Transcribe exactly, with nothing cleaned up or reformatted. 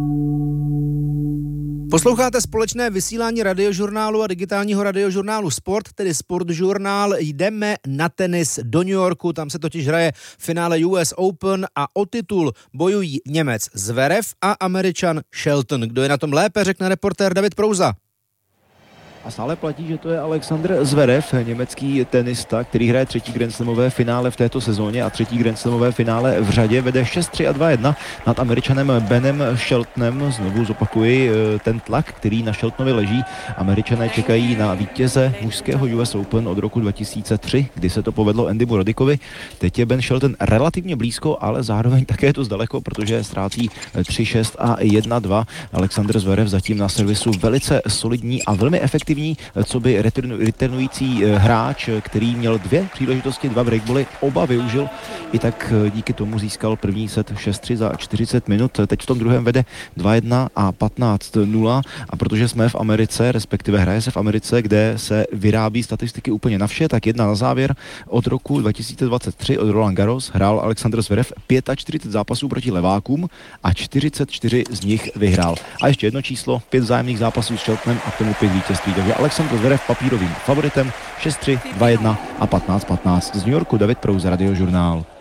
Posloucháte společné vysílání Radiožurnálu a digitálního radiožurnálu Sport, tedy Sportžurnál. Jdeme na tenis do New Yorku, tam se totiž hraje finále U S Open a o titul bojují Němec Zverev a Američan Shelton. Kdo je na tom lépe, řekne reportér David Prouza. A stále platí, že to je Alexander Zverev, německý tenista, který hraje třetí grandslamové finále v této sezóně a třetí grandslamové finále v řadě. Vede šest tři a dva jedna nad Američanem Benem Sheltonem. Znovu zopakuji ten tlak, který na Sheltonovi leží. Američané čekají na vítěze mužského U S Open od roku dva tisíce tři, kdy se to povedlo Andymu Rodickovi. Teď je Ben Shelton relativně blízko, ale zároveň také je to zdaleko, protože ztrácí tři šest a jedna dva. Alexander Zverev zatím na servisu velice solidní a velmi efektivní, co by returnující hráč, který měl dvě příležitosti, dva breakbally, oba využil. I tak díky tomu získal první set šest tři za čtyřicet minut. Teď v tom druhém vede dva jedna a patnáct nula. A protože jsme v Americe, respektive hraje se v Americe, kde se vyrábí statistiky úplně na vše, tak jedna na závěr. Od roku dva tisíce dvacet tři od Roland Garros hrál Alexander Zverev čtyřicet pět zápasů proti levákům a čtyřicet čtyři z nich vyhrál. A ještě jedno číslo, pět vzájemných zápasů s Sheltonem a k tomu pět vítězství. Takže Alexander Zverev papírovým favoritem šest tři, dva jedna a patnáct patnáct. Z New Yorku David Prouza, Radiožurnál.